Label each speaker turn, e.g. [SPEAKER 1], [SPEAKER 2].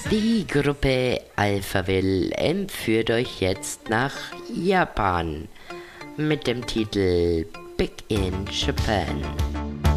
[SPEAKER 1] Die Gruppe Alphaville entführt euch jetzt nach Japan mit dem Titel Big in Japan.